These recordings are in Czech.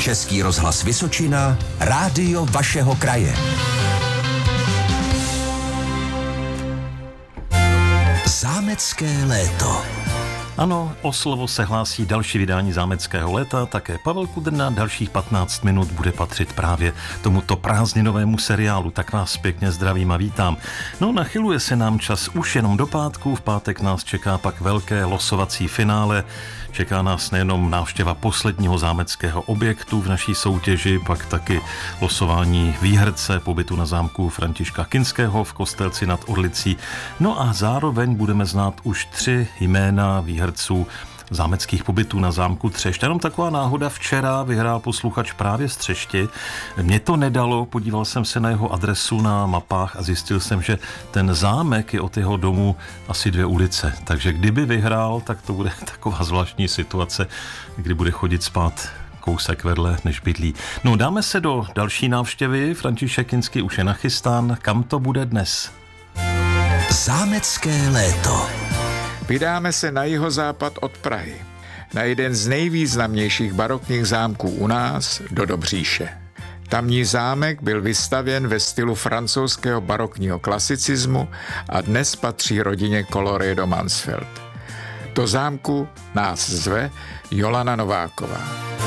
Český rozhlas Vysočina, rádio vašeho kraje. Zámecké léto. Ano, o slovo se hlásí další vydání Zámeckého léta, také Pavel Kudrna dalších 15 minut bude patřit právě tomuto prázdninovému seriálu, tak vás pěkně zdravím a vítám. No, nachyluje se nám čas už jenom do pátku, v pátek nás čeká pak velké losovací finále, čeká nás nejenom návštěva posledního zámeckého objektu v naší soutěži, pak taky losování výherce pobytu na zámku Františka Kinského v Kostelci nad Orlicí, no a zároveň budeme znát už 3 jména výherců zámeckých pobytů na zámku Třešť. Jenom taková náhoda, včera vyhrál posluchač právě z Třešti. Mě to nedalo, podíval jsem se na jeho adresu na mapách a zjistil jsem, že ten zámek je od jeho domu asi 2 ulice. Takže kdyby vyhrál, tak to bude taková zvláštní situace, kdy bude chodit spát kousek vedle, než bydlí. No, dáme se do další návštěvy. František Kinský už je nachystán. Kam to bude dnes? Zámecké léto. Vydáme se na jihozápad od Prahy, na jeden z nejvýznamnějších barokních zámků u nás, do Dobříše. Tamní zámek byl vystavěn ve stylu francouzského barokního klasicismu a dnes patří rodině Colloredo Mansfeld. Do zámku nás zve Jolana Nováková.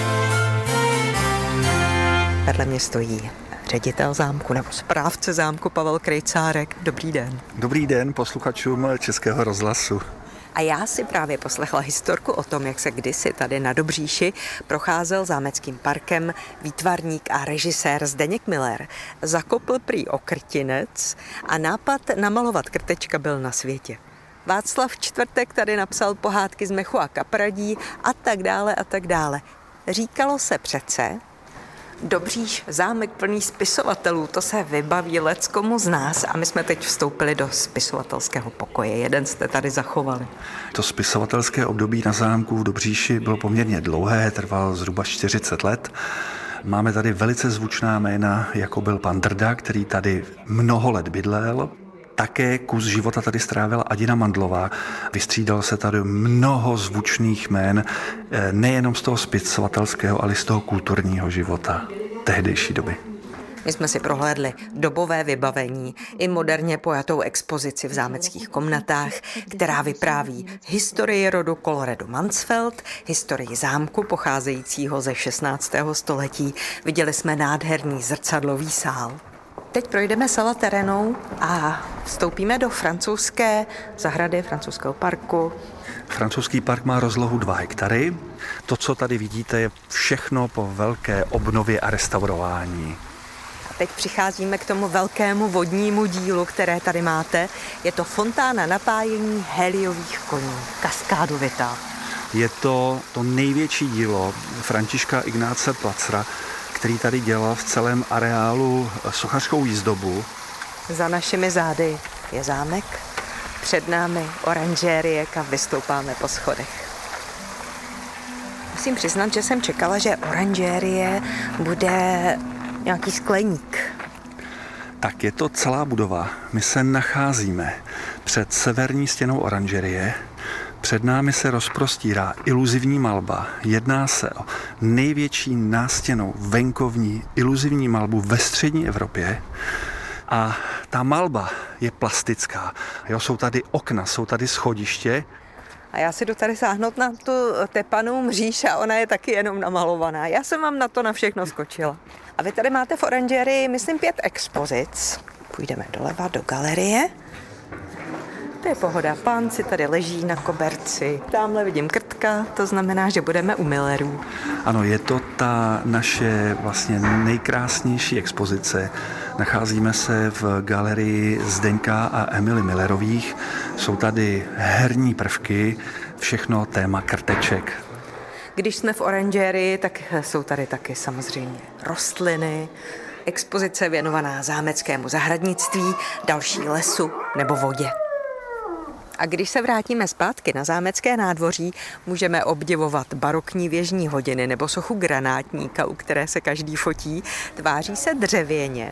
Vedle mě stojí ředitel zámku nebo správce zámku Pavel Krejcárek. Dobrý den. Dobrý den posluchačům Českého rozhlasu. A já si právě poslechla historku o tom, jak se kdysi tady na Dobříši procházel zámeckým parkem výtvarník a režisér Zdeněk Miller. Zakopl prý okrtinec a nápad namalovat krtečka byl na světě. Václav Čtvrtek tady napsal pohádky z mechu a kapradí a tak dále a tak dále. Říkalo se přece, Dobříš, zámek plný spisovatelů, to se vybaví leckomu z nás a my jsme teď vstoupili do spisovatelského pokoje. Jeden jste tady zachovali. To spisovatelské období na zámku v Dobříši bylo poměrně dlouhé, trvalo zhruba 40 let. Máme tady velice zvučná jména, jako byl pan Drda, který tady mnoho let bydlel. Také kus života tady strávila Adina Mandlová. Vystřídalo se tady mnoho zvučných jmén, nejenom z toho spisovatelského, ale z toho kulturního života tehdejší doby. My jsme si prohlédli dobové vybavení i moderně pojatou expozici v zámeckých komnatách, která vypráví historii rodu Colloredo Mansfeld, historii zámku pocházejícího ze 16. století. Viděli jsme nádherný zrcadlový sál. Teď projdeme Sala terénou a vstoupíme do francouzské zahrady, francouzského parku. Francouzský park má rozlohu 2 hektary. To, co tady vidíte, je všechno po velké obnově a restaurování. A teď přicházíme k tomu velkému vodnímu dílu, které tady máte. Je to fontána napájení heliových koní, kaskádovitá. Je to největší dílo Františka Ignáce Placera, který tady dělal v celém areálu sochařskou jízdobu. Za našimi zády je zámek, před námi oranžérie, kam vystoupáme po schodech. Musím přiznat, že jsem čekala, že oranžérie bude nějaký skleník. Tak je to celá budova. My se nacházíme před severní stěnou oranžerie. Před námi se rozprostírá iluzivní malba. Jedná se o největší nástěnnou venkovní iluzivní malbu ve střední Evropě. A ta malba je plastická. Jo, jsou tady okna, jsou tady schodiště. A já si jdu tady sáhnout na tu tepanou mříž a ona je taky jenom namalovaná. Já jsem vám na to na všechno skočila. A vy tady máte v oranžerii, myslím, 5 expozic. Půjdeme doleva do galerie. To je pohoda, pán si tady leží na koberci. Tamhle vidím krtka, to znamená, že budeme u Millerů. Ano, je to ta naše vlastně nejkrásnější expozice. Nacházíme se v galerii Zdeňka a Emily Millerových. Jsou tady herní prvky, všechno téma krteček. Když jsme v oranžérii, tak jsou tady taky samozřejmě rostliny, expozice věnovaná zámeckému zahradnictví, další lesu nebo vodě. A když se vrátíme zpátky na zámecké nádvoří, můžeme obdivovat barokní věžní hodiny nebo sochu granátníka, u které se každý fotí. Tváří se dřevěně.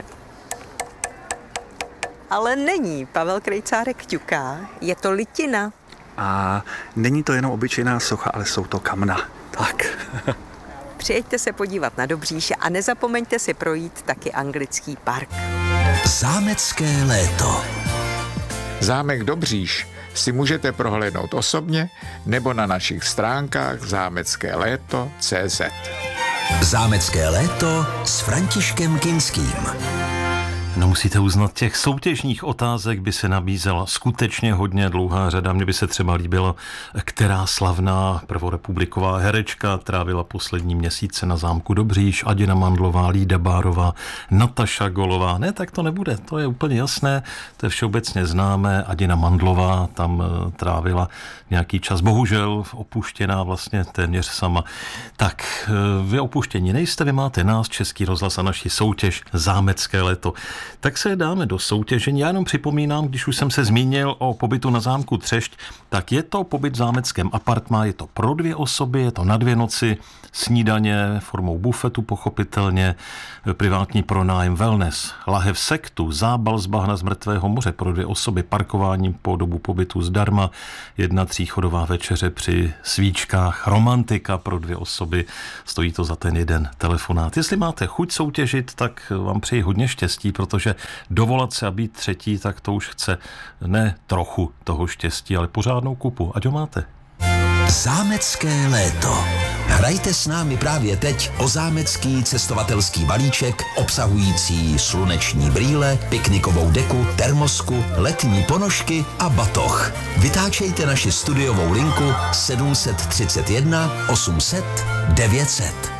Ale není. Pavel Krejcárek ťuká. Je to litina. A není to jenom obyčejná socha, ale jsou to kamna. Tak. Přijeďte se podívat na Dobříše a nezapomeňte si projít taky anglický park. Zámecké léto. Zámek Dobříš si můžete prohlédnout osobně nebo na našich stránkách zámeckéléto.cz. Zámecké léto s Františkem Kinským. No musíte uznat, těch soutěžních otázek by se nabízela skutečně hodně dlouhá řada. Mně by se třeba líbilo, která slavná prvorepubliková herečka trávila poslední měsíce na zámku Dobříš. Adina Mandlová, Lída Bárová, Nataša Golová. Ne, tak to nebude, to je úplně jasné, to je všeobecně známé. Adina Mandlová tam trávila nějaký čas, bohužel opuštěná vlastně téměř sama. Tak, vy opuštění nejste, vy máte nás, Český rozhlas a naši soutěž Zámecké léto. Tak se dáme do soutěžení. Já jenom připomínám, když už jsem se zmínil o pobytu na zámku Třešť, tak je to pobyt v zámeckém apartmá, je to pro 2 osoby, je to na 2 noci, snídaně formou bufetu pochopitelně, privátní pronájem, wellness, lahev sektu, zábal z bahna z mrtvého moře pro 2 osoby, parkováním po dobu pobytu zdarma, 1 tříchodová večeře při svíčkách, romantika pro 2 osoby, stojí to za ten jeden telefonát. Jestli máte chuť soutěžit, tak vám přeji hodně štěstí, protože dovolat se a být třetí, tak to už chce ne trochu toho štěstí, ale pořádnou kupu. Ať ho máte. Zámecké léto. Hrajte s námi právě teď o zámecký cestovatelský balíček obsahující sluneční brýle, piknikovou deku, termosku, letní ponožky a batoh. Vytáčejte naši studiovou linku 731 800 900.